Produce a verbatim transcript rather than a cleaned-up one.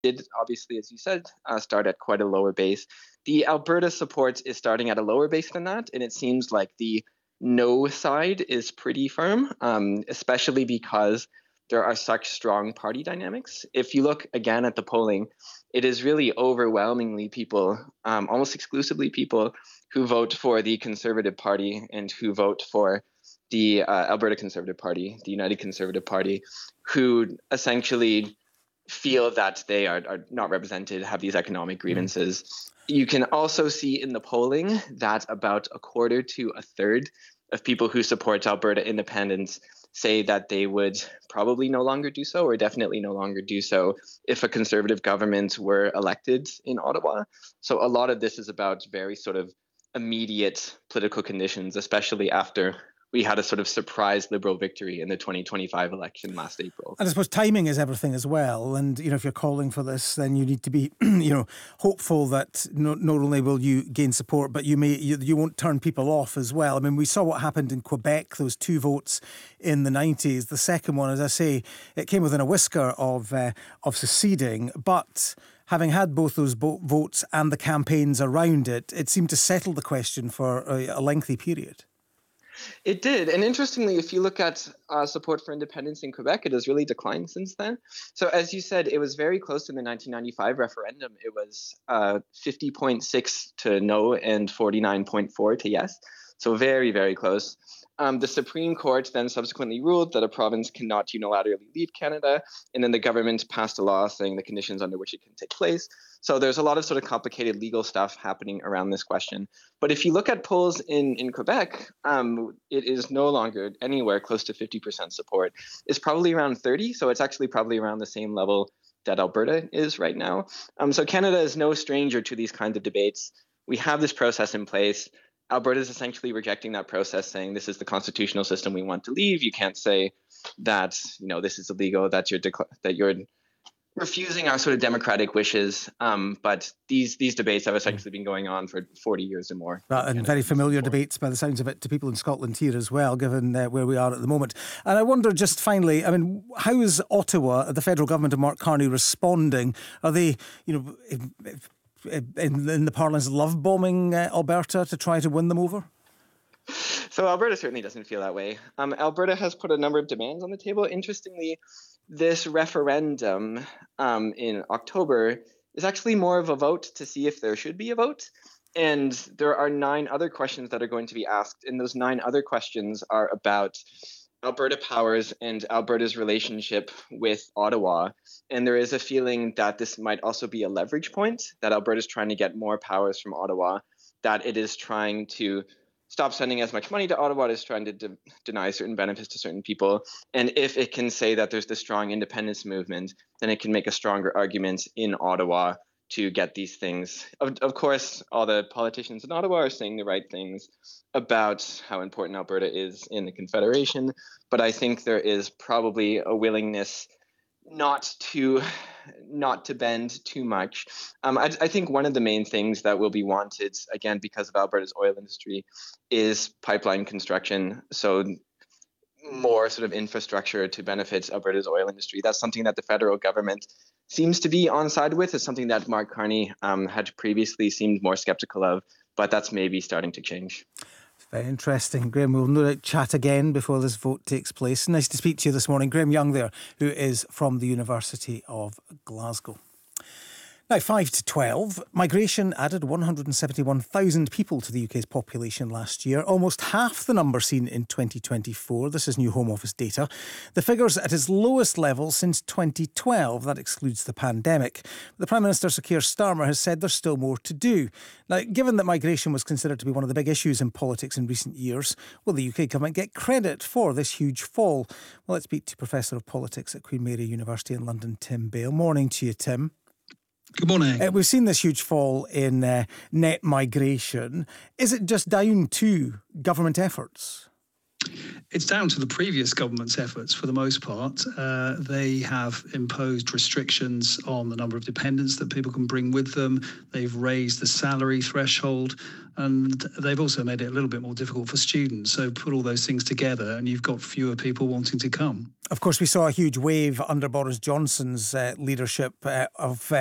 did obviously, as you said, uh, start at quite a lower base. The Alberta support is starting at a lower base than that, and it seems like the no side is pretty firm, um, especially because there are such strong party dynamics. If you look again at the polling, it is really overwhelmingly people, um, almost exclusively people, who vote for the Conservative Party and who vote for the uh, Alberta Conservative Party, the United Conservative Party, who essentially feel that they are, are not represented, have these economic grievances. Mm. You can also see in the polling that about a quarter to a third of people who support Alberta independence say that they would probably no longer do so, or definitely no longer do so, if a Conservative government were elected in Ottawa. So a lot of this is about very sort of immediate political conditions, especially after we had a sort of surprise Liberal victory in the twenty twenty-five election last April. And I suppose timing is everything as well. And, you know, if you're calling for this, then you need to be, you know, hopeful that not, not only will you gain support, but you may you, you won't turn people off as well. I mean, we saw what happened in Quebec, those two votes in the nineties. The second one, as I say, it came within a whisker of uh, of seceding, but having had both those bo- votes and the campaigns around it, it seemed to settle the question for a, a lengthy period. It did. And interestingly, if you look at uh, support for independence in Quebec, it has really declined since then. So as you said, it was very close in the nineteen ninety-five referendum. It was uh, fifty point six to no and forty-nine point four to yes. So very, very close. Um, the Supreme Court then subsequently ruled that a province cannot unilaterally leave Canada, and then the government passed a law saying the conditions under which it can take place. So there's a lot of sort of complicated legal stuff happening around this question. But if you look at polls in, in Quebec, um, it is no longer anywhere close to fifty percent support. It's probably around thirty, so it's actually probably around the same level that Alberta is right now. Um, so Canada is no stranger to these kinds of debates. We have this process in place. Alberta is essentially rejecting that process, saying this is the constitutional system we want to leave. You can't say that, you know, this is illegal, that you're dec- that you're refusing our sort of democratic wishes. Um, but these these debates have essentially been going on for forty years or more. Right, and very familiar debates by the sounds of it to people in Scotland here as well, given uh, where we are at the moment. And I wonder just finally, I mean, how is Ottawa, the federal government of Mark Carney, responding? Are they, you know, if, if, In, in the parlance, love bombing uh, Alberta to try to win them over? So Alberta certainly doesn't feel that way. Um, Alberta has put a number of demands on the table. Interestingly, this referendum um, in October is actually more of a vote to see if there should be a vote. And there are nine other questions that are going to be asked. And those nine other questions are about Alberta powers and Alberta's relationship with Ottawa. And there is a feeling that this might also be a leverage point, that Alberta is trying to get more powers from Ottawa, that it is trying to stop sending as much money to Ottawa, it is trying to de- deny certain benefits to certain people. And if it can say that there's this strong independence movement, then it can make a stronger argument in Ottawa to get these things. Of, of course, all the politicians in Ottawa are saying the right things about how important Alberta is in the Confederation, but I think there is probably a willingness not to not to bend too much. Um, I, I think one of the main things that will be wanted, again, because of Alberta's oil industry, is pipeline construction. So more sort of infrastructure to benefit Alberta's oil industry. That's something that the federal government seems to be on side with. It's something that Mark Carney um, had previously seemed more skeptical of, but that's maybe starting to change. Very interesting. Graham, we'll no doubt chat again before this vote takes place. Nice to speak to you this morning. Graham Young there, who is from the University of Glasgow. Now, five to twelve, migration added one hundred seventy-one thousand people to the U K's population last year, almost half the number seen in twenty twenty-four. This is new Home Office data. The figure's at its lowest level since twenty twelve. That excludes the pandemic. The Prime Minister, Sir Keir Starmer, has said there's still more to do. Now, given that migration was considered to be one of the big issues in politics in recent years, will the U K government get credit for this huge fall? Well, let's speak to Professor of Politics at Queen Mary University in London, Tim Bale. Morning to you, Tim. Good morning. Uh, we've seen this huge fall in uh, net migration. Is it just down to government efforts? It's down to the previous government's efforts for the most part. Uh, they have imposed restrictions on the number of dependents that people can bring with them. They've raised the salary threshold, and they've also made it a little bit more difficult for students. So put all those things together and you've got fewer people wanting to come. Of course, we saw a huge wave under Boris Johnson's uh, leadership uh, of uh,